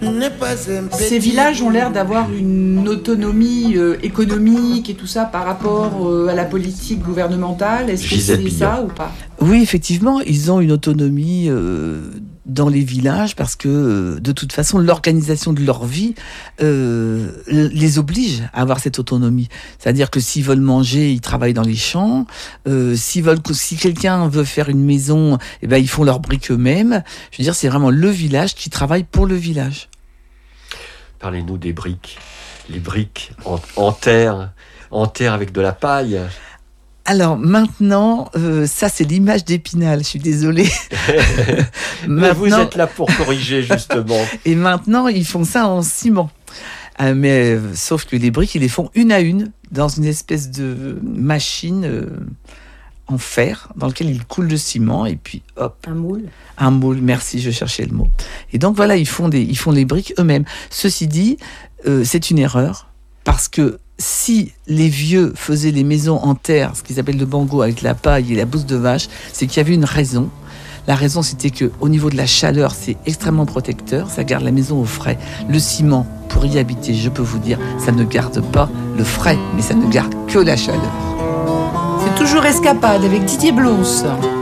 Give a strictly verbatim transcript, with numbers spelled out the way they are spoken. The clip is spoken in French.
Ces villages ont l'air d'avoir une autonomie euh, économique et tout ça par rapport euh, à la politique gouvernementale. Est-ce que Gisèle c'est Billon. ça ou pas ? Oui, effectivement, ils ont une autonomie euh, dans les villages parce que, euh, de toute façon, l'organisation de leur vie euh, les oblige à avoir cette autonomie. C'est-à-dire que s'ils veulent manger, ils travaillent dans les champs. Euh, s'ils veulent, si quelqu'un veut faire une maison, eh ben, ils font leurs briques eux-mêmes. Je veux dire, c'est vraiment le village qui travaille pour le village. Parlez-nous des briques. Les briques en, en terre, en terre avec de la paille. Alors maintenant, euh, ça c'est l'image d'Épinal, je suis désolée. Mais vous êtes là pour corriger justement. Et maintenant, ils font ça en ciment. Euh, mais euh, sauf que les briques, ils les font une à une dans une espèce de machine euh, en fer dans lequel ils coulent le ciment et puis hop. Un moule. Un moule, merci, je cherchais le mot. Et donc voilà, ils font des, ils font les briques eux-mêmes. Ceci dit, euh, c'est une erreur parce que si les vieux faisaient les maisons en terre, ce qu'ils appellent le bango avec la paille et la bouse de vache, c'est qu'il y avait une raison. La raison, c'était que au niveau de la chaleur, c'est extrêmement protecteur, ça garde la maison au frais. Le ciment, pour y habiter, je peux vous dire, ça ne garde pas le frais, mais ça ne garde que la chaleur. C'est toujours Escapade avec Didier Blos.